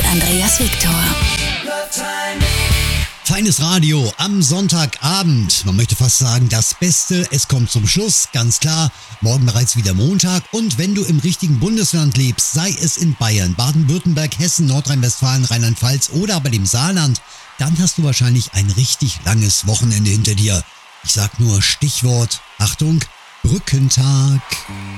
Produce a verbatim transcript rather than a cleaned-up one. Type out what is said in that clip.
Andreas Victor. Feines Radio am Sonntagabend. Man möchte fast sagen, das Beste, es kommt zum Schluss, ganz klar. Morgen bereits wieder Montag. Und wenn du im richtigen Bundesland lebst, sei es in Bayern, Baden-Württemberg, Hessen, Nordrhein-Westfalen, Rheinland-Pfalz oder aber dem Saarland, dann hast du wahrscheinlich ein richtig langes Wochenende hinter dir. Ich sag nur Stichwort, Achtung, Brückentag.